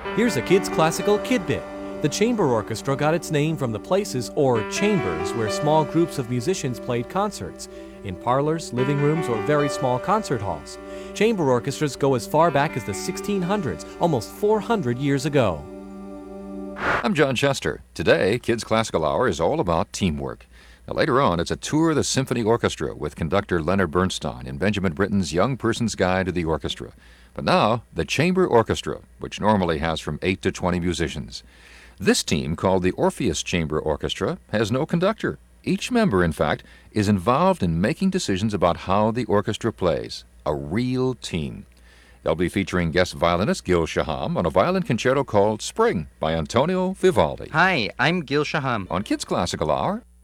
Here's a kids' classical kid bit. The chamber orchestra got its name from the places, or chambers, where small groups of musicians played concerts, in parlors, living rooms, or very small concert halls. Chamber orchestras go as far back as the 1600s, almost 400 years ago. I'm John Chester. Today, Kids Classical Hour is all about teamwork. Now, later on, it's a tour of the symphony orchestra with conductor Leonard Bernstein in Benjamin Britten's Young Person's Guide to the Orchestra. But now, the chamber orchestra, which normally has from 8 to 20 musicians. This team, called the Orpheus Chamber Orchestra, has no conductor. Each member, in fact, is involved in making decisions about how the orchestra plays. A real team. They'll be featuring guest violinist Gil Shaham on a violin concerto called Spring by Antonio Vivaldi. Hi, I'm Gil Shaham. On Kids Classical Hour,